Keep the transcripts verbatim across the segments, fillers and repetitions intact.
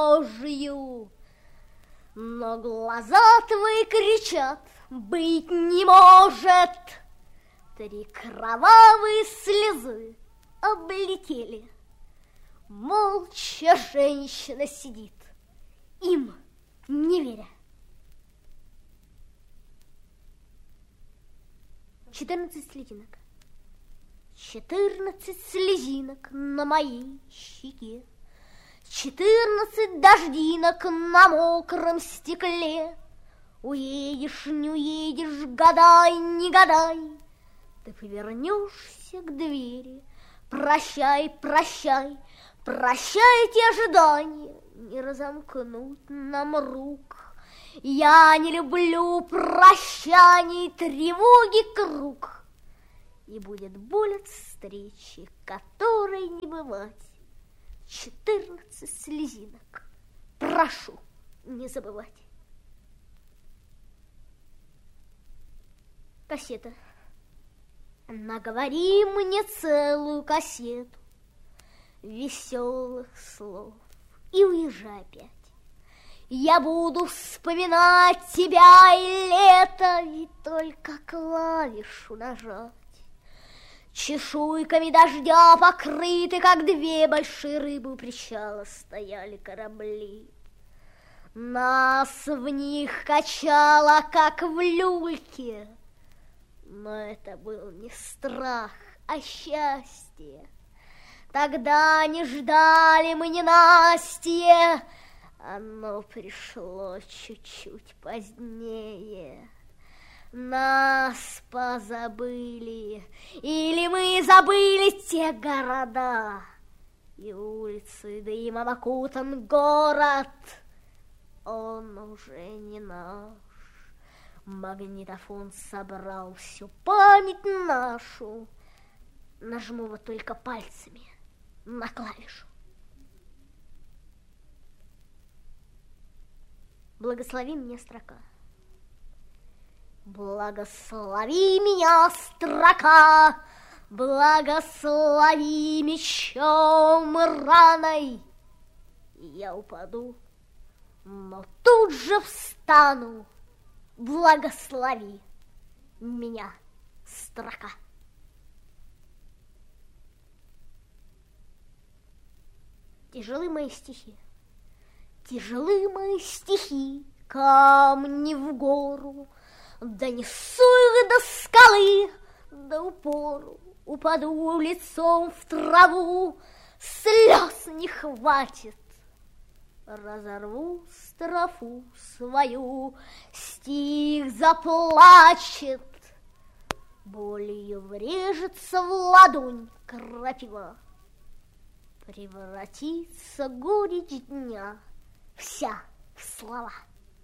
Божью. Но глаза твои кричат, быть не может. Три кровавые слезы облетели. Молча женщина сидит, им не веря. Четырнадцать слезинок. Четырнадцать слезинок на моей щеке. Четырнадцать дождинок на мокром стекле. Уедешь, не уедешь, гадай, не гадай. Ты повернешься к двери. Прощай, прощай, прощайте ожидания. Не разомкнут нам рук. Я не люблю прощаний, тревоги круг. И будет боль от встречи, которой не бывать. Четырнадцать слезинок, прошу не забывать. Кассета. Наговори мне целую кассету веселых слов и уезжай опять. Я буду вспоминать тебя и лето, ведь только клавишу нажать. Чешуйками дождя покрыты, как две большие рыбы у причала стояли корабли. Нас в них качало, как в люльке, но это был не страх, а счастье. Тогда не ждали мы ненастья, оно пришло чуть-чуть позднее. Нас позабыли, или мы забыли те города, и улицы дымом окутан город. Он уже не наш. Магнитофон собрал всю память нашу. Нажму вот только пальцами на клавишу. Благослови меня, строка. Благослови меня, строка, благослови мечом и раной. Я упаду, но тут же встану. Благослови меня, строка. Тяжелы мои стихи, тяжелы мои стихи, камни в гору. Донесу их до скалы, до упору, упаду лицом в траву, слез не хватит. Разорву строфу свою, стих заплачет, болью врежется в ладонь крапива, превратится горечь дня вся в слова.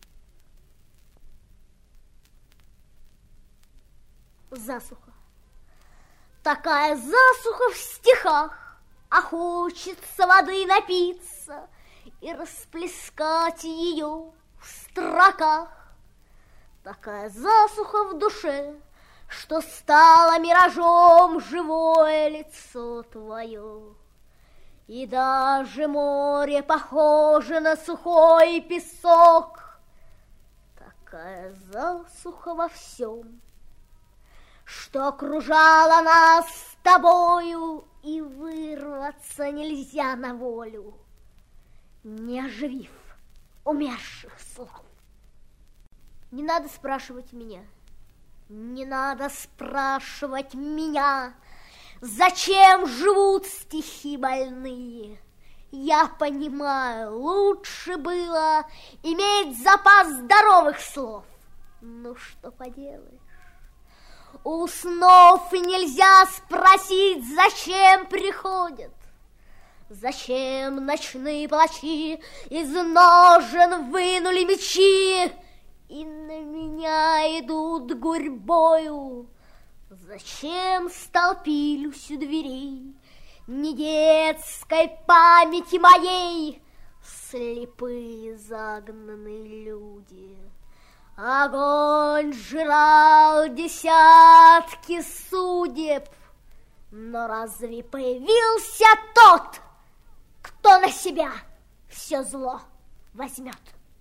Засуха. Такая засуха в стихах, а хочется воды напиться и расплескать ее в строках. Такая засуха в душе, что стало миражом живое лицо твое. И даже море похоже на сухой песок. Такая засуха во всем, что окружала нас с тобою, и вырваться нельзя на волю, не оживив умерших слов. Не надо спрашивать меня, не надо спрашивать меня, зачем живут стихи больные. Я понимаю, лучше было иметь запас здоровых слов. Ну, что поделаешь? У снов нельзя спросить, зачем приходят, зачем ночные палачи из ножен вынули мечи и на меня идут гурьбою. Зачем столпились у дверей не детской памяти моей слепые загнанные люди? Огонь жрал десятки судеб, но разве появился тот, кто на себя все зло возьмет.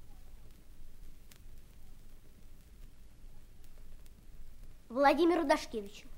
Владимиру Дашкевичу.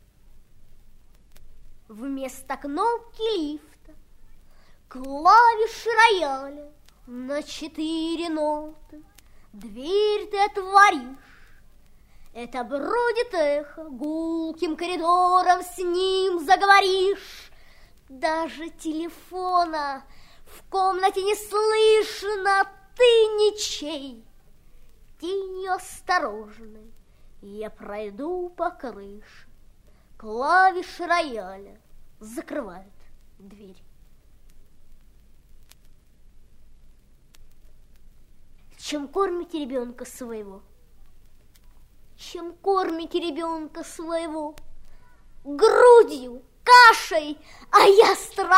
Вместо кнопки лифта клавиши рояля на четыре ноты. Дверь ты отворишь, это бродит эхо, гулким коридором с ним заговоришь. Даже телефона в комнате не слышно, ты ничей. Тенью осторожной я пройду по крыше, клавиши рояля закрывают дверь. Чем кормите ребенка своего? Чем кормите ребенка своего? Грудью, кашей, а я страшно.